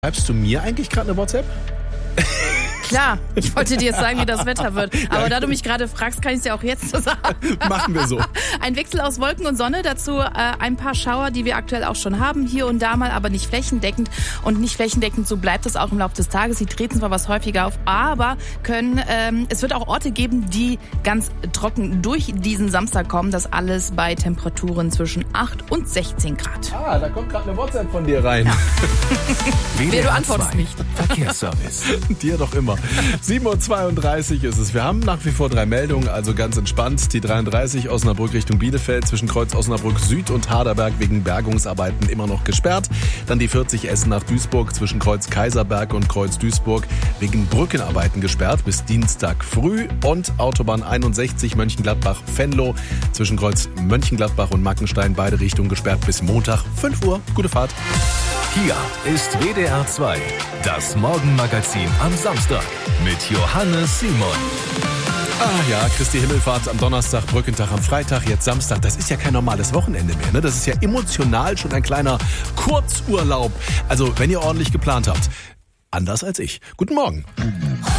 Schreibst du mir eigentlich gerade eine WhatsApp? Klar, ich wollte dir jetzt sagen, wie das Wetter wird. Aber da du mich gerade fragst, kann ich es dir auch jetzt so sagen. Machen wir so. Ein Wechsel aus Wolken und Sonne, dazu ein paar Schauer, die wir aktuell auch schon haben, hier und da mal, aber nicht flächendeckend. Und nicht flächendeckend, so bleibt es auch im Laufe des Tages. Sie treten zwar was häufiger auf, aber es wird auch Orte geben, die ganz trocken durch diesen Samstag kommen. Das alles bei Temperaturen zwischen 8 und 16 Grad. Ah, da kommt gerade eine WhatsApp von dir rein. Ja. WDR Du antwortest 2. nicht. Verkehrsservice. Dir doch immer. 7:32 Uhr ist es. Wir haben nach wie vor 3 Meldungen, also ganz entspannt. Die 33 Osnabrück Richtung Bielefeld zwischen Kreuz Osnabrück Süd und Harderberg wegen Bergungsarbeiten immer noch gesperrt. Dann die 40 Essen nach Duisburg zwischen Kreuz Kaiserberg und Kreuz Duisburg wegen Brückenarbeiten gesperrt bis Dienstag früh. Und Autobahn 61 Mönchengladbach-Venlo zwischen Kreuz Mönchengladbach und Mackenstein beide Richtungen gesperrt bis Montag 5 Uhr. Gute Fahrt. Hier ist WDR 2, das Morgenmagazin am Samstag mit Johannes Simon. Ah ja, Christi Himmelfahrt am Donnerstag, Brückentag am Freitag, jetzt Samstag. Das ist ja kein normales Wochenende mehr, ne? Das ist ja emotional schon ein kleiner Kurzurlaub. Also, wenn ihr ordentlich geplant habt. Anders als ich. Guten Morgen.